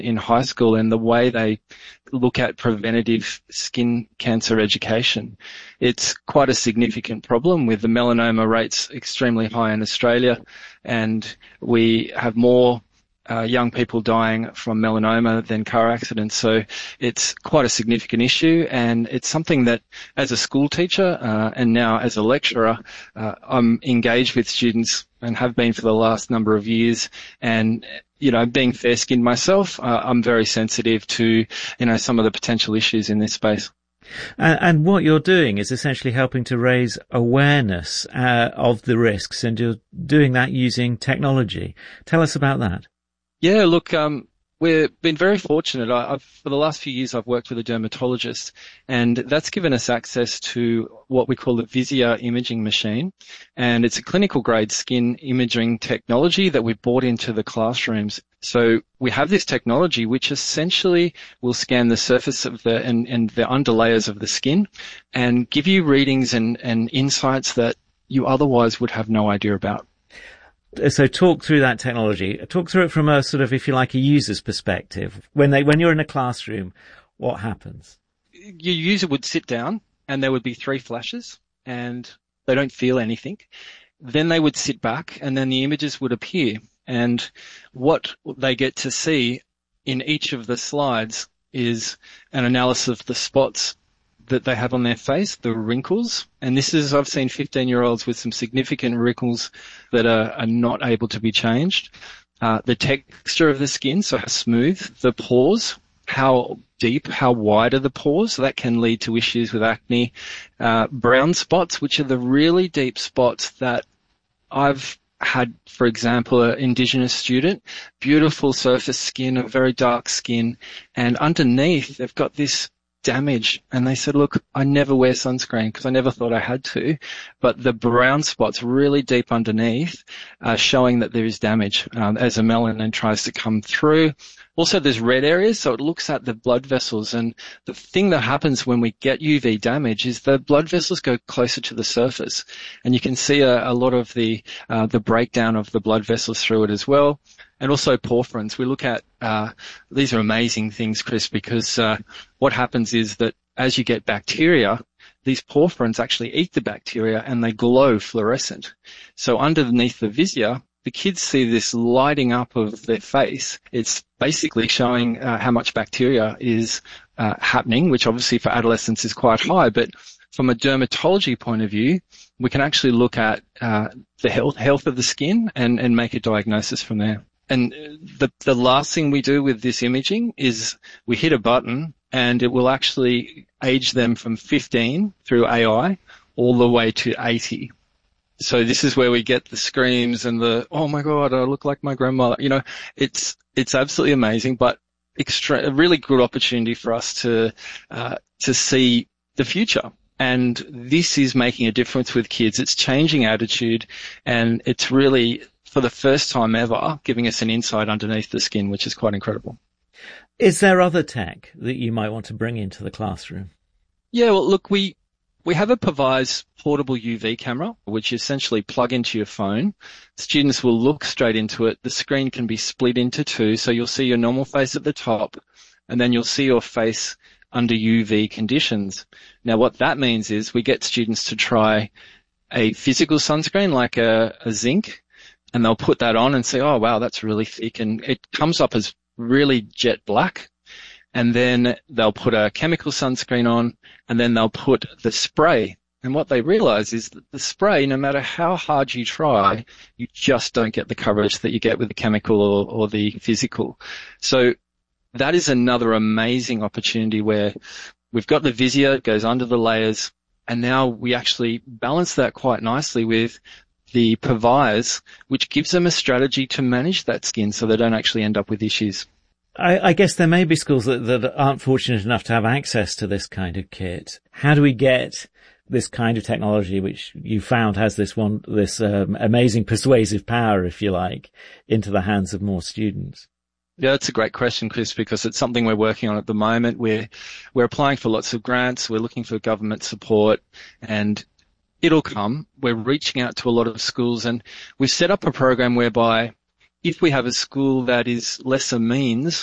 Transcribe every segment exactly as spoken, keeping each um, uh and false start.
in high school and the way they look at preventative skin cancer education. It's quite a significant problem with the melanoma rates extremely high in Australia, and we have more uh, young people dying from melanoma than car accidents. So it's quite a significant issue, and it's something that as a school teacher uh, and now as a lecturer, uh, I'm engaged with students and have been for the last number of years. And you know, being fair-skinned myself, uh, I'm very sensitive to, you know, some of the potential issues in this space. And, and what you're doing is essentially helping to raise awareness uh, of the risks, and you're doing that using technology. Tell us about that. Yeah, look, um, we've been very fortunate. I, I've, for the last few years, I've worked with a dermatologist, and that's given us access to what we call the Visier imaging machine. And it's a clinical grade skin imaging technology that we brought into the classrooms. So we have this technology which essentially will scan the surface of the and, and the underlayers of the skin and give you readings and, and insights that you otherwise would have no idea about. So talk through that technology. Talk through it from a sort of, if you like, a user's perspective. When they, when you're in a classroom, what happens? Your user would sit down and there would be three flashes and they don't feel anything. Then they would sit back and then the images would appear. And what they get to see in each of the slides is an analysis of the spots that they have on their face, the wrinkles. And this is, I've seen fifteen-year-olds with some significant wrinkles that are, are not able to be changed. Uh, the texture of the skin, so how smooth, the pores, how deep, how wide are the pores. So that can lead to issues with acne. Uh, brown spots, which are the really deep spots that I've had, for example, an Indigenous student, beautiful surface skin, a very dark skin, and underneath they've got this damage. And they said, look, I never wear sunscreen because I never thought I had to, but the brown spots really deep underneath are showing that there is damage um, as a melanin tries to come through. Also, there's red areas, so it looks at the blood vessels. And the thing that happens when we get U V damage is the blood vessels go closer to the surface. And you can see a, a lot of the uh, the breakdown of the blood vessels through it as well. And also porphyrins. We look at, uh, these are amazing things, Chris, because uh, what happens is that as you get bacteria, these porphyrins actually eat the bacteria and they glow fluorescent. So underneath the Visier, the kids see this lighting up of their face. It's basically showing uh, how much bacteria is uh, happening, which obviously for adolescents is quite high. But from a dermatology point of view, we can actually look at uh, the health, health of the skin and, and make a diagnosis from there. And the, the last thing we do with this imaging is we hit a button and it will actually age them from fifteen through A I all the way to eighty. So this is where we get the screams and the, oh my God, I look like my grandmother. You know, it's, it's absolutely amazing, but extra, a really good opportunity for us to, uh, to see the future. And this is making a difference with kids. It's changing attitude, and it's really, for the first time ever, giving us an insight underneath the skin, which is quite incredible. Is there other tech that you might want to bring into the classroom? Yeah, well, look, we, we have a Pavise portable U V camera, which you essentially plug into your phone. Students will look straight into it. The screen can be split into two, so you'll see your normal face at the top, and then you'll see your face under U V conditions. Now, what that means is we get students to try a physical sunscreen like a, a zinc, and they'll put that on and say, oh, wow, that's really thick. And it comes up as really jet black. And then they'll put a chemical sunscreen on, and then they'll put the spray. And what they realize is that the spray, no matter how hard you try, you just don't get the coverage that you get with the chemical or, or the physical. So that is another amazing opportunity where we've got the Visier, it goes under the layers, and now we actually balance that quite nicely with the Pavise, which gives them a strategy to manage that skin so they don't actually end up with issues. I, I guess there may be schools that, that aren't fortunate enough to have access to this kind of kit. How do we get this kind of technology, which you found has this one, this um, amazing persuasive power, if you like, into the hands of more students? Yeah, that's a great question, Chris, because it's something we're working on at the moment. We're, we're applying for lots of grants. We're looking for government support, and it'll come. We're reaching out to a lot of schools, and we've set up a program whereby if we have a school that is lesser means,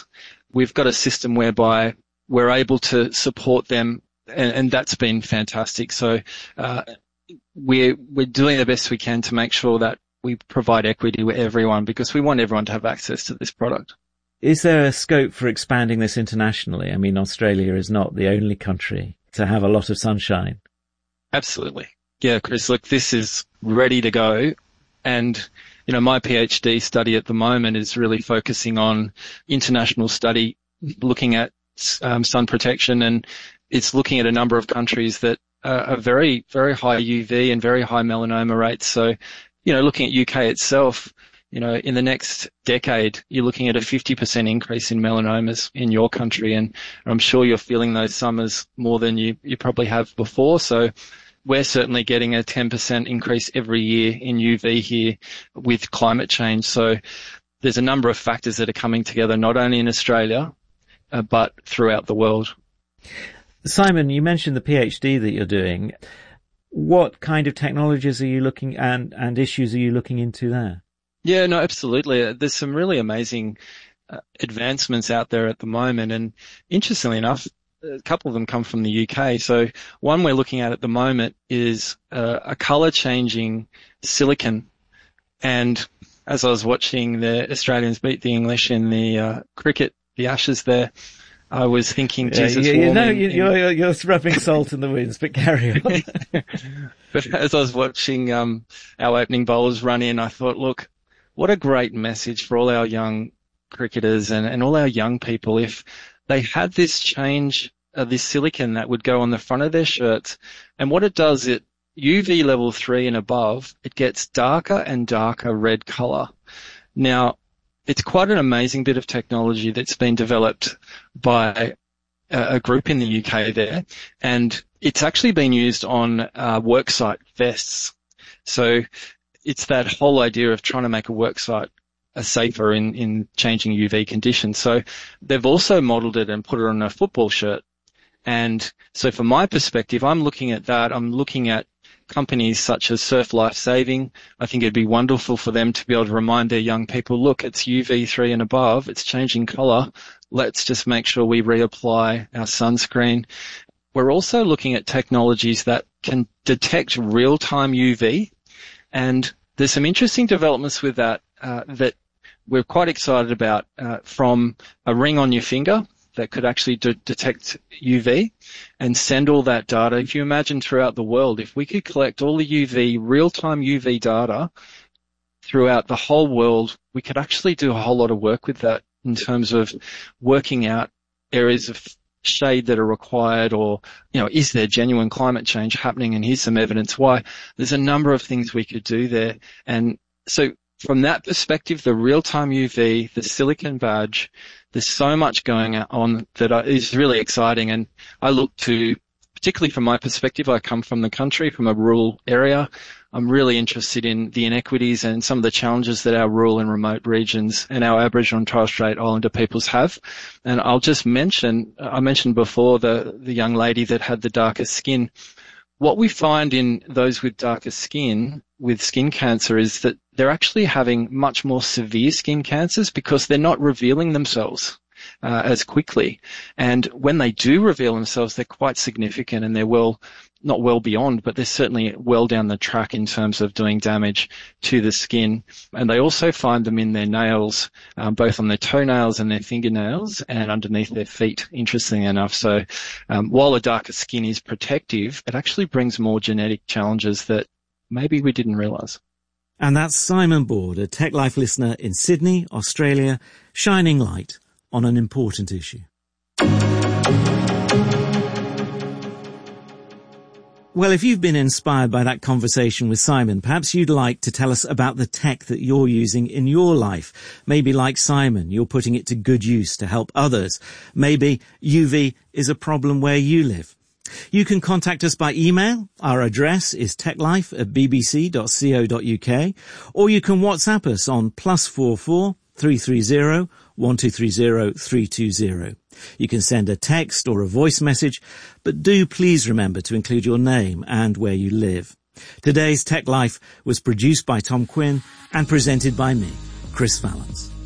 we've got a system whereby we're able to support them, and, and that's been fantastic. So uh, we're we're doing the best we can to make sure that we provide equity with everyone, because we want everyone to have access to this product. Is there a scope for expanding this internationally? I mean, Australia is not the only country to have a lot of sunshine. Absolutely. Yeah, Chris, look, this is ready to go. And, you know, my PhD study at the moment is really focusing on international study, looking at um, sun protection, and it's looking at a number of countries that uh, are very, very high U V and very high melanoma rates. So, you know, looking at U K itself, you know, in the next decade, you're looking at a fifty percent increase in melanomas in your country. And I'm sure you're feeling those summers more than you, you probably have before. So we're certainly getting a ten percent increase every year in U V here with climate change. So there's a number of factors that are coming together, not only in Australia, uh, but throughout the world. Simon, you mentioned the PhD that you're doing. What kind of technologies are you looking and, and issues are you looking into there? Yeah, no, absolutely. There's some really amazing uh, advancements out there at the moment. And interestingly enough, a couple of them come from the U K. So one we're looking at at the moment is uh, a color changing silicon. And as I was watching the Australians beat the English in the uh, cricket, the Ashes there, I was thinking, Jesus, yeah, you, you know, in, you, you're, you're rubbing salt in the winds, but carry on. But as I was watching um, our opening bowlers run in, I thought, look, what a great message for all our young cricketers and, and all our young people if they had this change, uh, this silicon that would go on the front of their shirts. And what it does, it U V level three and above, it gets darker and darker red color. Now, it's quite an amazing bit of technology that's been developed by a, a group in the U K there, and it's actually been used on uh, worksite vests. So it's that whole idea of trying to make a worksite uh, safer in, in changing U V conditions. So they've also modeled it and put it on a football shirt. And so from my perspective, I'm looking at that. I'm looking at companies such as Surf Life Saving. I think it'd be wonderful for them to be able to remind their young people, look, it's U V three and above. It's changing color. Let's just make sure we reapply our sunscreen. We're also looking at technologies that can detect real-time U V. And there's some interesting developments with that uh, that we're quite excited about, uh, from a ring on your finger that could actually de- detect U V and send all that data. If you imagine throughout the world, if we could collect all the U V, real-time U V data throughout the whole world, we could actually do a whole lot of work with that in terms of working out areas of shade that are required, or, you know, is there genuine climate change happening, and here's some evidence why. There's a number of things we could do there. And so from that perspective, the real-time U V, the silicon badge, there's so much going on that is really exciting. And I look to, particularly from my perspective, I come from the country, from a rural area. I'm really interested in the inequities and some of the challenges that our rural and remote regions and our Aboriginal and Torres Strait Islander peoples have. And I'll just mention, I mentioned before the, the young lady that had the darker skin. What we find in those with darker skin, with skin cancer, is that they're actually having much more severe skin cancers because they're not revealing themselves uh, as quickly. And when they do reveal themselves, they're quite significant, and they're well, not well beyond, but they're certainly well down the track in terms of doing damage to the skin. And they also find them in their nails, um, both on their toenails and their fingernails and underneath their feet, interestingly enough. So um, while a darker skin is protective, it actually brings more genetic challenges that maybe we didn't realise. And that's Simon Board, a Tech Life listener in Sydney, Australia, shining light on an important issue. Well, if you've been inspired by that conversation with Simon, perhaps you'd like to tell us about the tech that you're using in your life. Maybe like Simon, you're putting it to good use to help others. Maybe U V is a problem where you live. You can contact us by email. Our address is techlife at b b c dot co dot u k, or you can WhatsApp us on plus four four three three zero one two three zero three two zero. You can send a text or a voice message, but do please remember to include your name and where you live. Today's Tech Life was produced by Tom Quinn and presented by me, Chris Vallance.